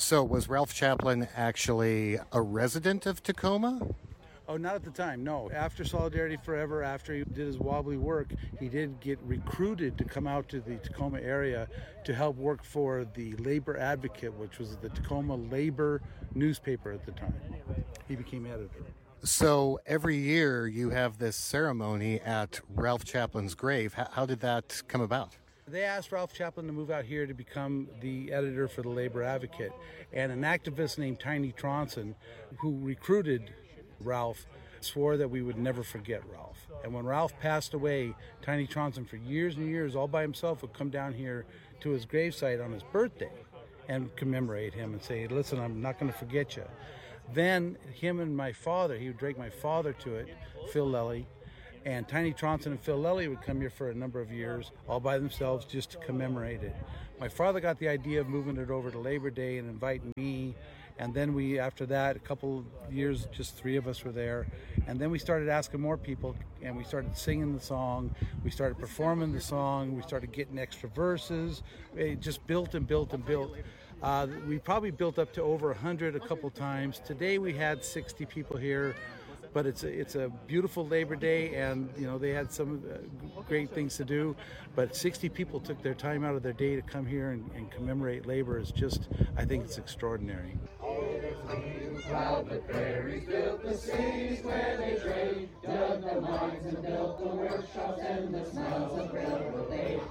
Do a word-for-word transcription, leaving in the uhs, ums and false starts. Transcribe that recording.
So, was Ralph Chaplin actually a resident of Tacoma? Oh, not at the time, no. After Solidarity Forever, after he did his wobbly work, he did get recruited to come out to the Tacoma area to help work for the Labor Advocate, which was the Tacoma labor newspaper at the time. He became editor. So, every year you have this ceremony at Ralph Chaplin's grave. How, how did that come about? They asked Ralph Chaplin to move out here to become the editor for the Labor Advocate. And an activist named Tiny Tronson, who recruited Ralph, swore that we would never forget Ralph. And when Ralph passed away, Tiny Tronson, for years and years, all by himself, would come down here to his gravesite on his birthday and commemorate him and say, listen, I'm not going to forget you. Then him and my father, he would drag my father to it, Phil Lely, and Tiny Tronson and Phil Lely would come here for a number of years, all by themselves, just to commemorate it. My father got the idea of moving it over to Labor Day and inviting me. And then we, after that, a couple of years, just three of us were there. And then we started asking more people, and we started singing the song. We started performing the song. We started getting extra verses. It just built and built and built. Uh, we probably built up to over one hundred a couple times. Today we had sixty people here. But it's a, it's a beautiful Labor Day, and you know they had some uh, great things to do. But sixty people took their time out of their day to come here and, and commemorate labor. Is just, I think it's extraordinary. Proud the prairies built the cities where they trade, dug the mines and built the workshops and the smiles of railroad day.